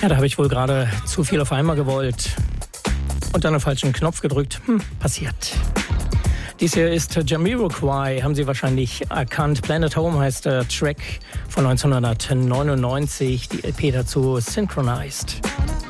Ja, da habe ich wohl gerade zu viel auf einmal gewollt und dann den falschen Knopf gedrückt. Passiert. Dies hier ist Jamiroquai, haben Sie wahrscheinlich erkannt. Planet Home heißt der Track von 1999, die LP dazu Synchronized.